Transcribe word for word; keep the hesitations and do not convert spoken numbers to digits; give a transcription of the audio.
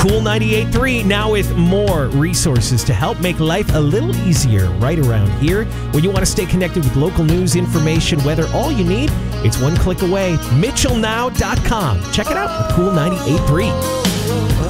Cool ninety-eight point three now with more resources to help make life a little easier right around here. When you want to stay connected with local news, information, weather, all you need, it's one click away. Mitchell Now dot com. Check it out with Cool ninety-eight point three.